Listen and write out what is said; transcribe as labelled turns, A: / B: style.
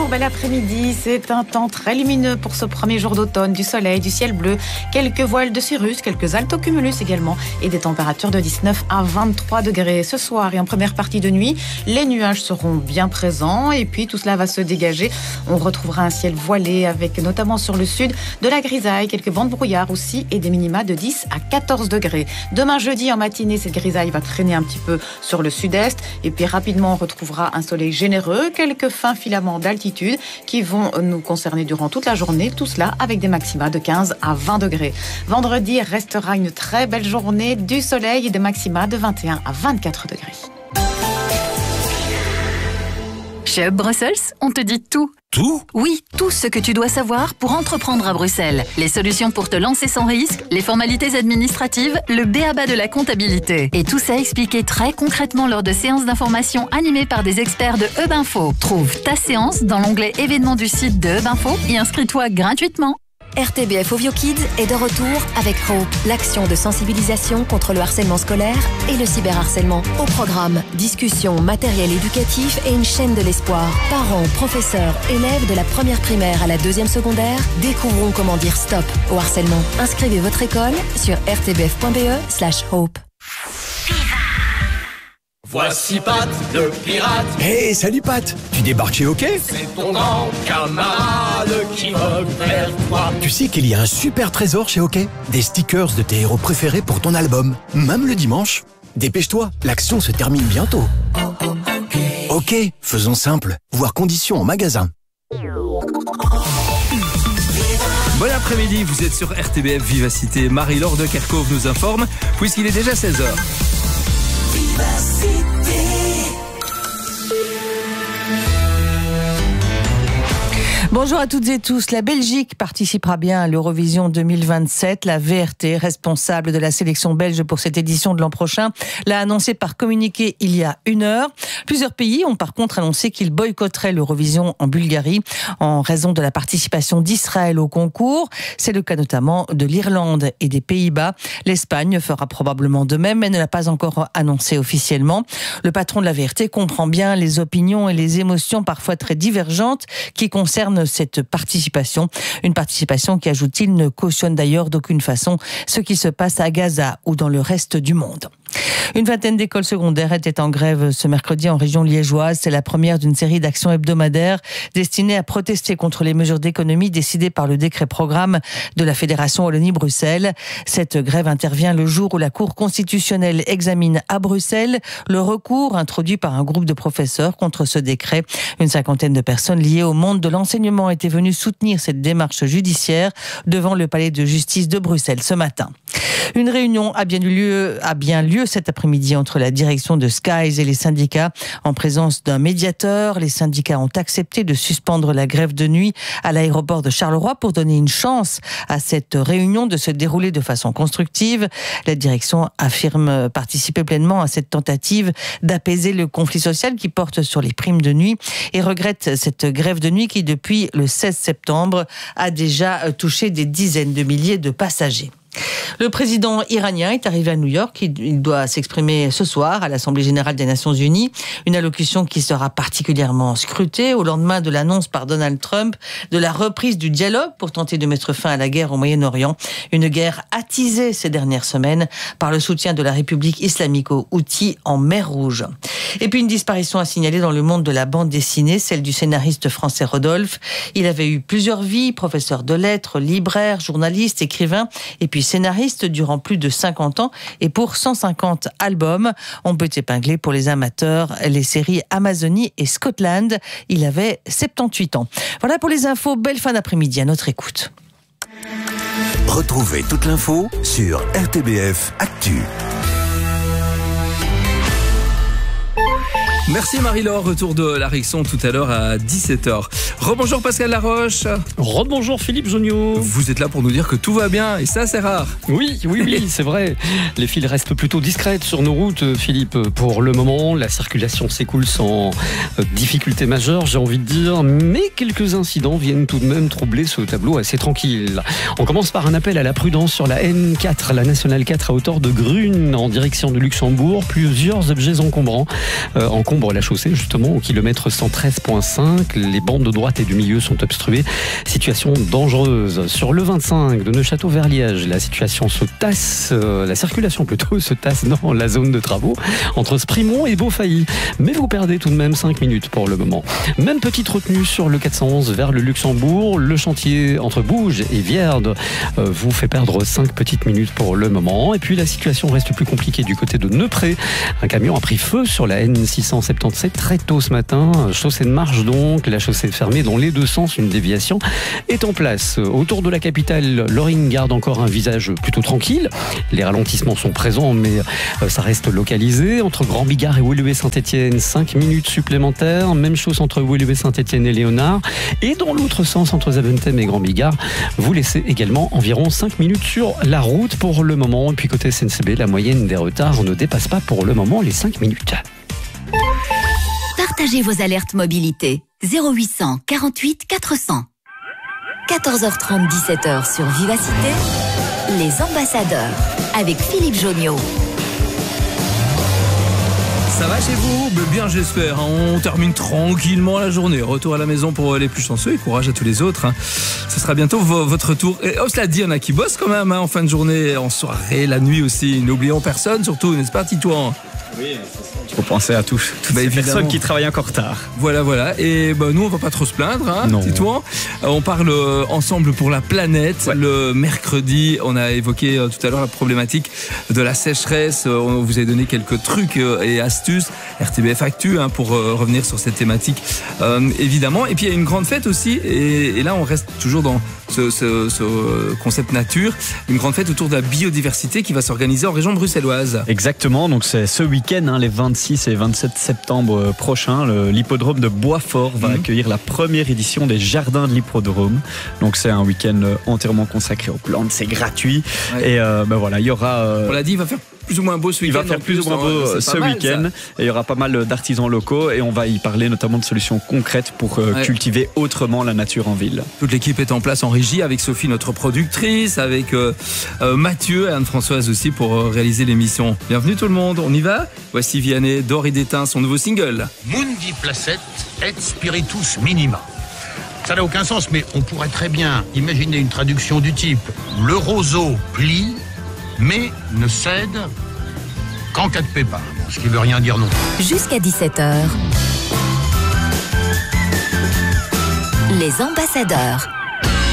A: bonjour, bel après-midi. C'est un temps très lumineux pour ce premier jour d'automne, du soleil, du ciel bleu, quelques voiles de cirrus, quelques altocumulus également et des températures de 19 à 23 degrés. Ce soir et en première partie de nuit, les nuages seront bien présents et puis tout cela va se dégager. On retrouvera un ciel voilé avec notamment sur le sud de la grisaille, quelques bancs de brouillard aussi et des minima de 10 à 14 degrés. Demain jeudi en matinée, cette grisaille va traîner un petit peu sur le sud-est et puis rapidement on retrouvera un soleil généreux, quelques fins filaments d'altitude qui vont nous concerner durant toute la journée, tout cela avec des maxima de 15 à 20 degrés. Vendredi restera une très belle journée, du soleil et des maxima de 21 à 24 degrés.
B: Chez Hub Brussels, on te dit tout.
C: Tout ?
B: Oui, tout ce que tu dois savoir pour entreprendre à Bruxelles. Les solutions pour te lancer sans risque, les formalités administratives, le b.a.-ba de la comptabilité. Et tout ça expliqué très concrètement lors de séances d'information animées par des experts de Hub Info. Trouve ta séance dans l'onglet événements du site de Hub Info et inscris-toi gratuitement.
D: RTBF Ovio Kids est de retour avec Hope, l'action de sensibilisation contre le harcèlement scolaire et le cyberharcèlement. Au programme, discussion, matériel éducatif et une chaîne de l'espoir. Parents, professeurs, élèves de la première primaire à la deuxième secondaire découvrons comment dire stop au harcèlement. Inscrivez votre école sur rtbf.be/hope.
E: Voici Pat, le pirate.
C: Hey, salut Pat. Tu débarques chez Hockey ?
E: C'est ton grand camarade qui veut vers toi.
C: Tu sais qu'il y a un super trésor chez Hockey ? Des stickers de tes héros préférés pour ton album, même le dimanche. Dépêche-toi, l'action se termine bientôt. Ok, faisons simple. Voir conditions en magasin.
F: Bon après-midi, vous êtes sur RTBF Vivacité. Marie-Laure de Kerkhove nous informe, puisqu'il est déjà 16h.
G: Bonjour à toutes et tous. La Belgique participera bien à l'Eurovision 2027. La VRT, responsable de la sélection belge pour cette édition de l'an prochain, l'a annoncé par communiqué il y a 1 heure. Plusieurs pays ont par contre annoncé qu'ils boycotteraient l'Eurovision en Bulgarie en raison de la participation d'Israël au concours. C'est le cas notamment de l'Irlande et des Pays-Bas. L'Espagne fera probablement de même, mais ne l'a pas encore annoncé officiellement. Le patron de la VRT comprend bien les opinions et les émotions parfois très divergentes qui concernent cette participation. Une participation qui, ajoute-t-il, ne cautionne d'ailleurs d'aucune façon ce qui se passe à Gaza ou dans le reste du monde. Une vingtaine d'écoles secondaires étaient en grève ce mercredi en région liégeoise. C'est la première d'une série d'actions hebdomadaires destinées à protester contre les mesures d'économie décidées par le décret programme de la Fédération Wallonie-Bruxelles. Cette grève intervient le jour où la Cour constitutionnelle examine à Bruxelles le recours introduit par un groupe de professeurs contre ce décret. Une cinquantaine de personnes liées au monde de l'enseignement étaient venues soutenir cette démarche judiciaire devant le palais de justice de Bruxelles ce matin. Une réunion a bien lieu cet après-midi entre la direction de Skies et les syndicats. En présence d'un médiateur, les syndicats ont accepté de suspendre la grève de nuit à l'aéroport de Charleroi pour donner une chance à cette réunion de se dérouler de façon constructive. La direction affirme participer pleinement à cette tentative d'apaiser le conflit social qui porte sur les primes de nuit et regrette cette grève de nuit qui, depuis le 16 septembre, a déjà touché des dizaines de milliers de passagers. Le président iranien est arrivé à New York. Il doit s'exprimer ce soir à l'Assemblée générale des Nations Unies. Une allocution qui sera particulièrement scrutée au lendemain de l'annonce par Donald Trump de la reprise du dialogue pour tenter de mettre fin à la guerre au Moyen-Orient. Une guerre attisée ces dernières semaines par le soutien de la République islamico-houthi en mer Rouge. Et puis une disparition à signaler dans le monde de la bande dessinée, celle du scénariste français Rodolphe. Il avait eu plusieurs vies, professeur de lettres, libraire, journaliste, écrivain et puis scénariste durant plus de 50 ans et pour 150 albums. On peut épingler pour les amateurs les séries Amazonie et Scotland. Il avait 78 ans. Voilà pour les infos. Belle fin d'après-midi à notre écoute.
C: Retrouvez toute l'info sur RTBF Actu.
F: Merci Marie-Laure, retour de la Rixon tout à l'heure à 17h. Rebonjour Pascal Laroche.
H: Rebonjour Philippe Joniot.
F: Vous êtes là pour nous dire que tout va bien et ça c'est rare.
H: Oui, c'est vrai. Les files restent plutôt discrètes sur nos routes, Philippe. Pour le moment, la circulation s'écoule sans difficulté majeure, j'ai envie de dire. Mais quelques incidents viennent tout de même troubler ce tableau assez tranquille. On commence par un appel à la prudence sur la N4, la nationale 4 à hauteur de Grune, en direction de Luxembourg. Plusieurs objets encombrants encombre la chaussée justement au kilomètre 113.5. Les bandes de droite et du milieu sont obstruées. Situation dangereuse. Sur le 25 de Neufchâteau vers Liège, la situation se tasse, la circulation plutôt se tasse dans la zone de travaux entre Sprimont et Beaufailly. Mais vous perdez tout de même 5 minutes pour le moment. Même petite retenue sur le 411 vers le Luxembourg. Le chantier entre Bouges et Vierde vous fait perdre 5 petites minutes pour le moment. Et puis la situation reste plus compliquée du côté de Neupré. Un camion a pris feu sur la N677 très tôt ce matin. Chaussée de marche donc, la chaussée est fermée dans les deux sens. Une déviation est en place. Autour de la capitale, Loring garde encore un visage plutôt tranquille. Les ralentissements sont présents, mais ça reste localisé. Entre Grand-Bigard et Woluwe-Saint-Étienne, 5 minutes supplémentaires. Même chose entre Woluwe-Saint-Étienne et Léonard. Et dans l'autre sens, entre Zaventem et Grand-Bigard, vous laissez également environ 5 minutes sur la route pour le moment. Et puis côté SNCB, la moyenne des retards ne dépasse pas pour le moment les 5 minutes.
B: Partagez vos alertes mobilité. 0800 48 400.
D: 14h30, 17h sur Vivacité, les ambassadeurs avec Philippe Jonniot.
F: Ça va chez vous? Bien, j'espère. On termine tranquillement la journée. Retour à la maison pour les plus chanceux et courage à tous les autres. Ce sera bientôt votre tour. Et cela dit, il y en a qui bossent quand même en fin de journée, en soirée, la nuit aussi. N'oublions personne, surtout, n'est-ce pas, Titouan?
I: Oui, il faut penser à toutes ces personnes qui travaillent encore tard.
F: Voilà. Et nous, on va pas trop se plaindre,
I: non.
F: Titouan. On parle ensemble pour la planète. Ouais. Le mercredi, on a évoqué tout à l'heure la problématique de la sécheresse. On vous a donné quelques trucs et astuces. RTBF Actu pour revenir sur cette thématique, évidemment. Et puis il y a une grande fête aussi. Et là, on reste toujours dans ce concept nature. Une grande fête autour de la biodiversité qui va s'organiser en région bruxelloise.
I: Exactement. Donc c'est ce week-end, les 26 et 27 septembre prochains, l'hippodrome de Boisfort va accueillir la première édition des Jardins de l'hippodrome. Donc c'est un week-end entièrement consacré aux plantes, c'est gratuit. Ouais. Et voilà, il y aura...
F: On l'a dit, il va faire plus ou moins beau ce week-end.
I: Il va faire plus ou moins beau ce week-end. Et il y aura pas mal d'artisans locaux et on va y parler notamment de solutions concrètes pour cultiver autrement la nature en ville.
F: Toute l'équipe est en place en régie avec Sophie, notre productrice, avec Mathieu et Anne-Françoise aussi pour réaliser l'émission. Bienvenue tout le monde, on y va? Voici Vianney, D'or et d'étain, son nouveau single.
J: Mundi placet et spiritus minima. Ça n'a aucun sens, mais on pourrait très bien imaginer une traduction du type « Le roseau plie, mais ne cède qu'en cas de pépin », ce qui veut rien dire non.
D: Jusqu'à 17h, les ambassadeurs.